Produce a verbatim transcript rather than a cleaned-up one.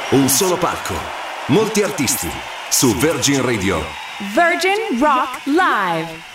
Un solo palco, molti artisti, su Virgin Radio. Virgin Rock Live.